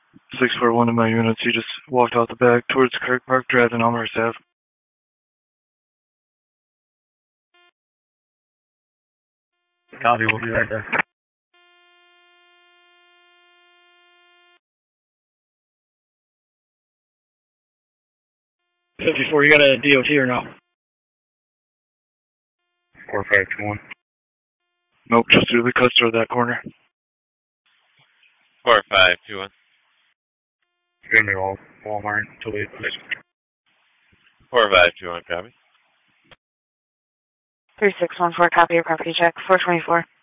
641 in my units. He just walked out the back towards Kirk Park Drive and Elmhurst Ave. Copy, we'll be right there. 54, you got a DOT or no? 4521. Nope, just through the cluster of that corner. 4521. Greenway Walmart, Toledo. 4521, copy. 3614, copy your property check. 424.